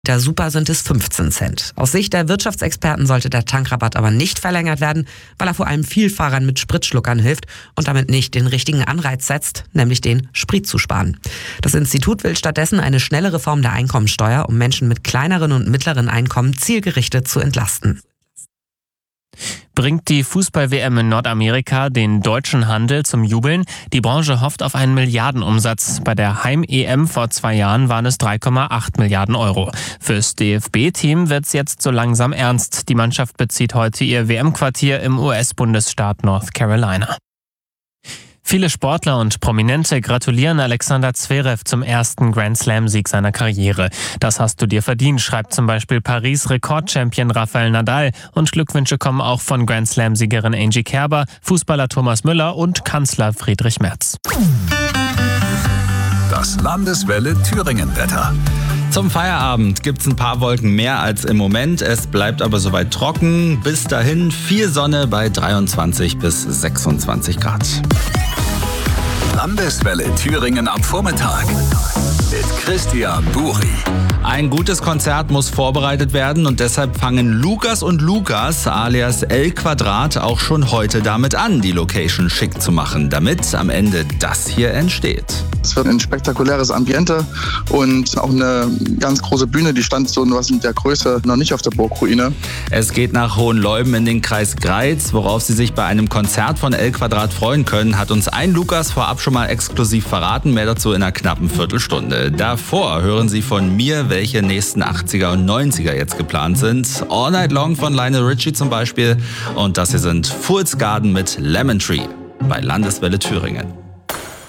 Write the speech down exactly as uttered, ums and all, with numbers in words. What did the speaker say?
Der Super sind es fünfzehn Cent. Aus Sicht der Wirtschaftsexperten sollte der Tankrabatt aber nicht verlängert werden, weil er vor allem Vielfahrern mit Spritschluckern hilft und damit nicht den richtigen Anreiz setzt, nämlich den Sprit zu sparen. Das Institut will stattdessen eine schnelle Reform der Einkommensteuer, um Menschen mit kleineren und mittleren Einkommen zielgerichtet zu entlasten. Bringt die Fußball-W M in Nordamerika den deutschen Handel zum Jubeln? Die Branche hofft auf einen Milliardenumsatz. Bei der Heim-E M vor zwei Jahren waren es drei Komma acht Milliarden Euro. Fürs D F B-Team wird's jetzt so langsam ernst. Die Mannschaft bezieht heute ihr W M-Quartier im U S-Bundesstaat North Carolina. Viele Sportler und Prominente gratulieren Alexander Zverev zum ersten Grand-Slam-Sieg seiner Karriere. Das hast du dir verdient, schreibt zum Beispiel Paris-Rekordchampion Rafael Nadal. Und Glückwünsche kommen auch von Grand-Slam-Siegerin Angie Kerber, Fußballer Thomas Müller und Kanzler Friedrich Merz. Das Landeswelle Thüringen-Wetter. Zum Feierabend gibt's ein paar Wolken mehr als im Moment. Es bleibt aber soweit trocken. Bis dahin viel Sonne bei dreiundzwanzig bis sechsundzwanzig Grad. Landeswelle Thüringen am Vormittag mit Christian Buri. Ein gutes Konzert muss vorbereitet werden und deshalb fangen Lukas und Lukas alias El Quadrat auch schon heute damit an, die Location schick zu machen, damit am Ende das hier entsteht. Es wird ein spektakuläres Ambiente und auch eine ganz große Bühne, die stand so was mit der Größe noch nicht auf der Burgruine. Es geht nach Hohenleuben in den Kreis Greiz. Worauf Sie sich bei einem Konzert von El Quadrat freuen können, hat uns ein Lukas vorab schon mal exklusiv verraten. Mehr dazu in einer knappen Viertelstunde. Davor hören Sie von mir, welche nächsten achtziger und neunziger jetzt geplant sind. All Night Long von Lionel Richie zum Beispiel. Und das hier sind Fool's Garden mit Lemon Tree bei Landeswelle Thüringen.